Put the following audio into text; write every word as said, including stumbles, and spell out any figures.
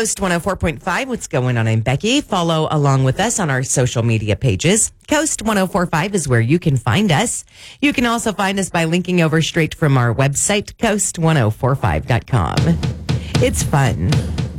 Coast one oh four point five. What's going on? I'm Becky. Follow along with us on our social media pages. Coast one oh four point five is where you can find us. You can also find us by linking over straight from our website, coast ten forty-five dot com. It's fun